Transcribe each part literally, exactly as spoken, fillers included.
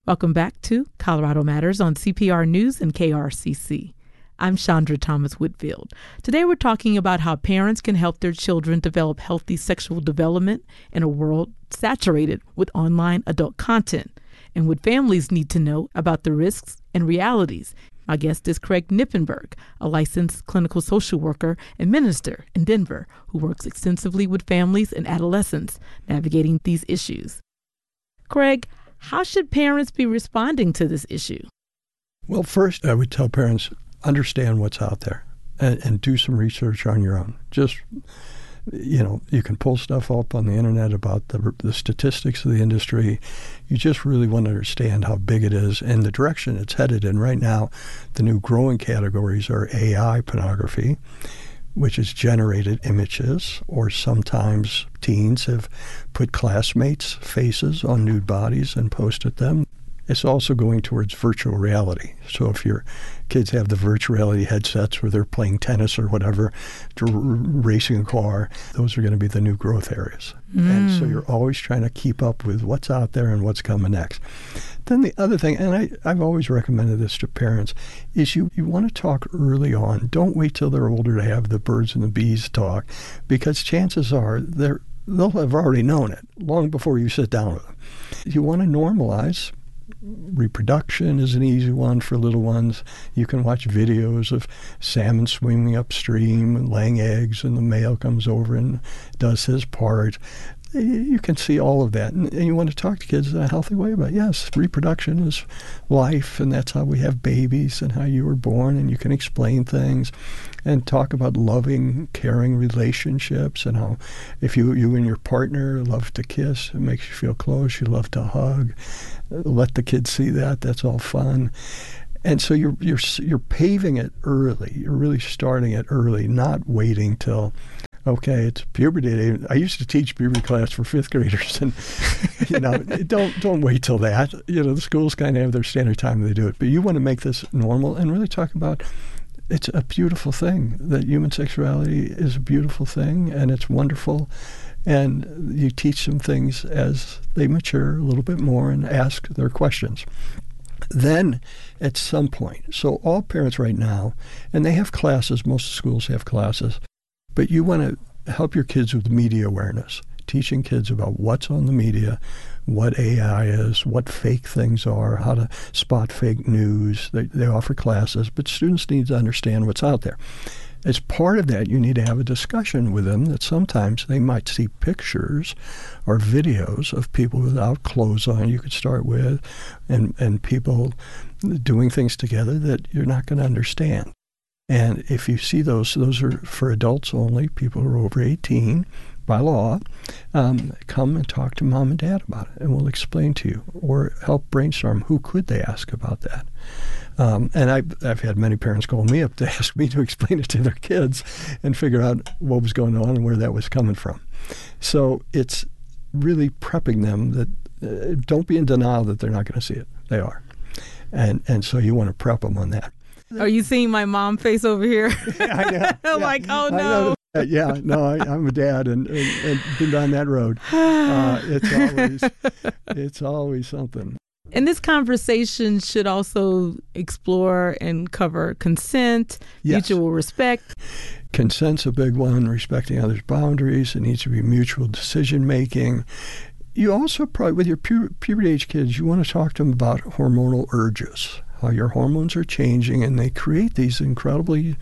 Welcome back to Colorado Matters on C P R News and K R C C. I'm Chandra Thomas Whitfield. Today we're talking about how parents can help their children develop healthy sexual development in a world saturated with online adult content, and what families need to know about the risks and realities. My guest is Craig Knippenberg, a licensed clinical social worker and minister in Denver who works extensively with families and adolescents navigating these issues. Craig, how should parents be responding to this issue? Well, first, I would tell parents, understand what's out there and, and do some research on your own. Just, you know, you can pull stuff up on the internet about the, the statistics of the industry. You just really want to understand how big it is and the direction it's headed in. Right now, the new growing categories are A I pornography, which is generated images, or sometimes teens have put classmates' faces on nude bodies and posted them. It's also going towards virtual reality. So if your kids have the virtual reality headsets where they're playing tennis or whatever, r- racing a car, those are going to be the new growth areas. Mm. And so you're always trying to keep up with what's out there and what's coming next. Then the other thing, and I, I've always recommended this to parents, is you, you want to talk early on. Don't wait till they're older to have the birds and the bees talk, because chances are they're, they'll have already known it long before you sit down with them. You want to normalize. Reproduction is an easy one for little ones. You can watch videos of salmon swimming upstream and laying eggs, and the male comes over and does his part. You can see all of that. And you want to talk to kids in a healthy way about, yes, reproduction is life, and that's how we have babies and how you were born, and you can explain things and talk about loving, caring relationships and how if you, you and your partner love to kiss, it makes you feel close, you love to hug. Let the kids see that. That's all fun. And so you're you're you're paving it early. You're really starting it early, not waiting till, okay, it's puberty. I used to teach puberty class for fifth graders, and you know, don't don't wait till that. You know, the schools kind of have their standard time they do it, but you want to make this normal and really talk about. It's a beautiful thing. That human sexuality is a beautiful thing, and it's wonderful. And you teach them things as they mature a little bit more and ask their questions. Then, at some point, so all parents right now, and they have classes, most schools have classes, but you want to help your kids with media awareness, teaching kids about what's on the media, what A I is, what fake things are, how to spot fake news. They, they offer classes, but students need to understand what's out there. As part of that, you need to have a discussion with them that sometimes they might see pictures or videos of people without clothes on, you could start with, and, and people doing things together that you're not going to understand. And if you see those, those are for adults only, people who are over eighteen by law, um, come and talk to mom and dad about it, and we'll explain to you, or help brainstorm who could they ask about that. Um, and I've, I've had many parents call me up to ask me to explain it to their kids and figure out what was going on and where that was coming from. So it's really prepping them that uh, don't be in denial that they're not going to see it. They are. And and so you want to prep them on that. Are you seeing my mom face over here? I know. Yeah. Like, oh, no. I know. Yeah, no, I, I'm a dad and, and, and been down that road. Uh, it's always it's always something. And this conversation should also explore and cover consent, yes. Mutual respect. Consent's a big one, respecting others' boundaries. It needs to be mutual decision-making. You also probably, with your pu- puberty age kids, you want to talk to them about hormonal urges, how your hormones are changing, and they create these incredibly,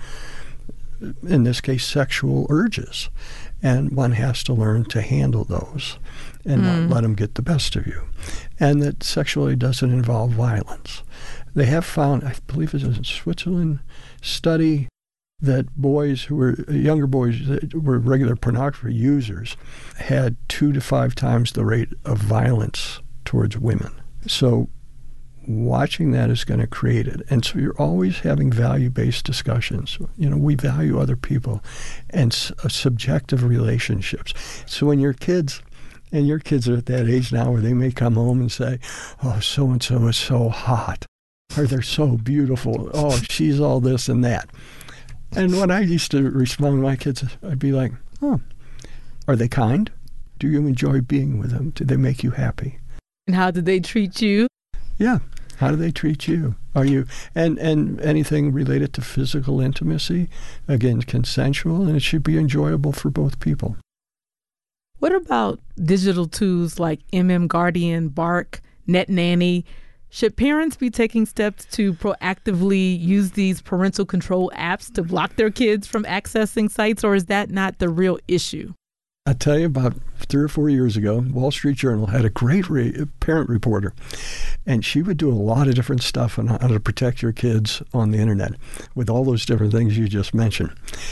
in this case, sexual urges. And one has to learn to handle those and mm. not let them get the best of you. And that sexuality doesn't involve violence. They have found, I believe it's a Switzerland study, that boys who were, younger boys that were regular pornography users had two to five times the rate of violence towards women. So watching that is going to create it. And so you're always having value-based discussions. You know, we value other people and s- uh, subjective relationships. So when your kids, and your kids are at that age now where they may come home and say, oh, so-and-so is so hot, or they're so beautiful, oh, she's all this and that. And when I used to respond to my kids, I'd be like, oh, are they kind? Do you enjoy being with them? Do they make you happy? And how did they treat you? Yeah. How do they treat you? Are you and and anything related to physical intimacy? Again, consensual, and it should be enjoyable for both people. What about digital tools like M M Guardian, Bark, Net Nanny? Should parents be taking steps to proactively use these parental control apps to block their kids from accessing sites, or is that not the real issue? I tell you, about three or four years ago, Wall Street Journal had a great re- parent reporter, and she would do a lot of different stuff on how to protect your kids on the internet with all those different things you just mentioned.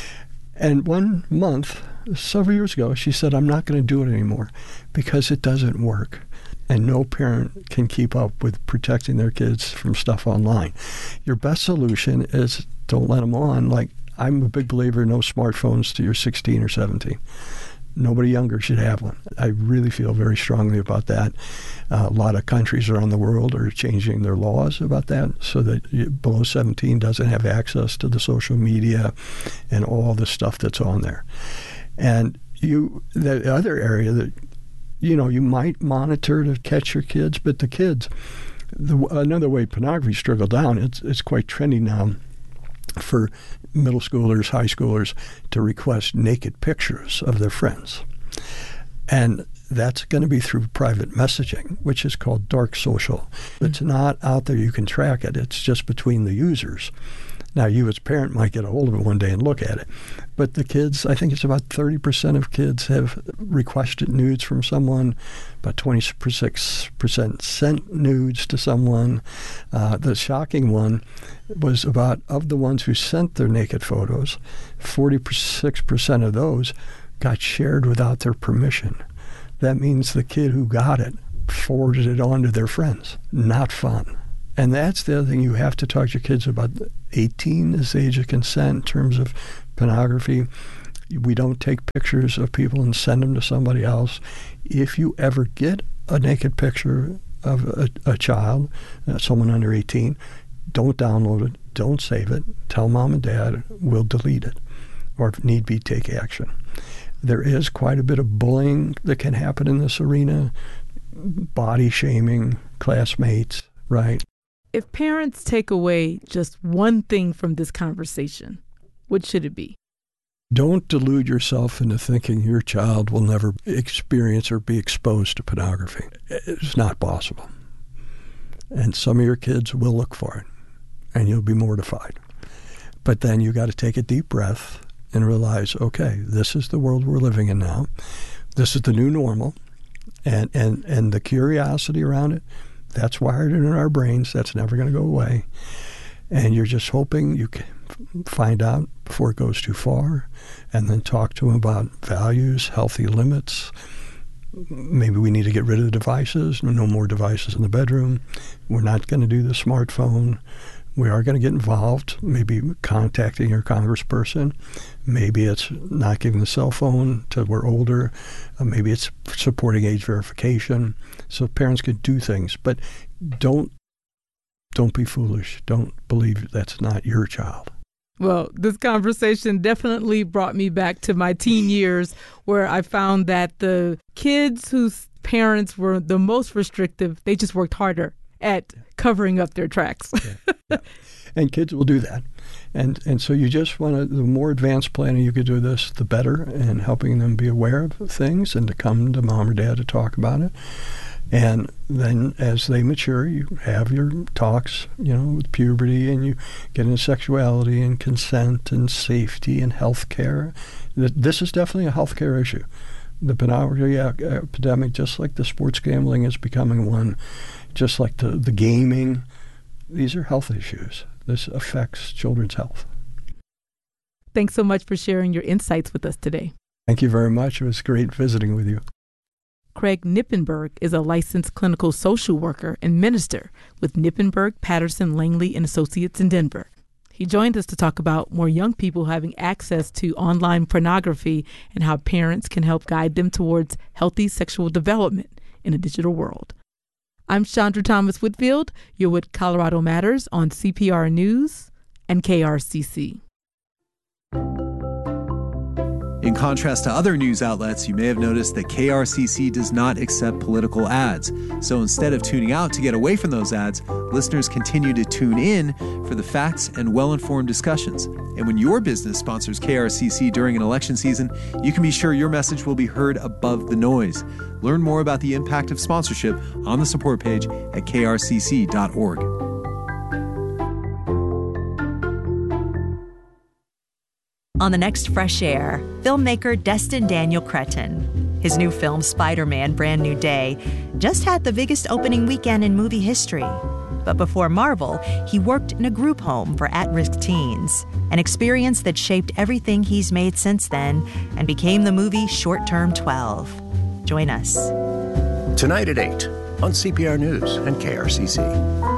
And one month, several years ago, she said, I'm not going to do it anymore because it doesn't work. And no parent can keep up with protecting their kids from stuff online. Your best solution is don't let them on. Like, I'm a big believer in no smartphones till you're sixteen or seventeen. Nobody younger should have one. I really feel very strongly about that. Uh, a lot of countries around the world are changing their laws about that so that you, below seventeen doesn't have access to the social media and all the stuff that's on there. And you, the other area that, you know, you might monitor to catch your kids, but the kids, the, another way pornography's trickled down, it's, it's quite trendy now for middle schoolers, high schoolers to request naked pictures of their friends. And that's going to be through private messaging, which is called dark social. Mm-hmm. It's not out there. You can track it. It's just between the users. Now, you as a parent might get a hold of it one day and look at it. But the kids, I think it's about thirty percent of kids have requested nudes from someone, about twenty-six percent sent nudes to someone. Uh, the shocking one was about, of the ones who sent their naked photos, forty-six percent of those got shared without their permission. That means the kid who got it forwarded it on to their friends. Not fun. And that's the other thing you have to talk to your kids about. eighteen is the age of consent in terms of pornography. We don't take pictures of people and send them to somebody else. If you ever get a naked picture of a, a child, uh, someone under eighteen, don't download it, don't save it. Tell mom and dad, we'll delete it, or if need be, take action. There is quite a bit of bullying that can happen in this arena, body shaming, classmates, right? If parents take away just one thing from this conversation, what should it be? Don't delude yourself into thinking your child will never experience or be exposed to pornography. It's not possible. And some of your kids will look for it, and you'll be mortified. But then you got to take a deep breath and realize, okay, this is the world we're living in now. This is the new normal. And, and, and the curiosity around it, that's wired in our brains. That's never going to go away. And you're just hoping you can find out before it goes too far, and then talk to them about values, healthy limits. Maybe we need to get rid of the devices. No more devices in the bedroom. We're not going to do the smartphone. We are going to get involved, maybe contacting your congressperson. Maybe it's not giving the cell phone till we're older. Uh, maybe it's supporting age verification so parents can do things. But don't don't be foolish. Don't believe that's not your child. Well, this conversation definitely brought me back to my teen years, where I found that the kids whose parents were the most restrictive, they just worked harder at covering up their tracks. Yeah, yeah. And kids will do that. And and so you just want to, the more advanced planning you could do this, the better, and helping them be aware of things and to come to mom or dad to talk about it. And then as they mature, you have your talks, you know, with puberty, and you get into sexuality and consent and safety and health care. This is definitely a health care issue. The pornography epidemic, just like the sports gambling is becoming one, just like the, the gaming, these are health issues. This affects children's health. Thanks so much for sharing your insights with us today. Thank you very much. It was great visiting with you. Craig Knippenberg is a licensed clinical social worker and minister with Knippenberg, Patterson, Langley and Associates in Denver. He joined us to talk about more young people having access to online pornography and how parents can help guide them towards healthy sexual development in a digital world. I'm Chandra Thomas Whitfield. You're with Colorado Matters on C P R News and K R C C. In In contrast to other news outlets, you may have noticed that K R C C does not accept political ads. So instead of tuning out to get away from those ads, listeners continue to tune in for the facts and well-informed discussions. And when your business sponsors K R C C during an election season, you can be sure your message will be heard above the noise. Learn more about the impact of sponsorship on the support page at k r c c dot org. On the next Fresh Air, filmmaker Destin Daniel Cretton. His new film, Spider-Man: Brand New Day, just had the biggest opening weekend in movie history. But before Marvel, he worked in a group home for at-risk teens, an experience that shaped everything he's made since then and became the movie Short Term twelve. Join us. Tonight at eight on C P R News and K R C C.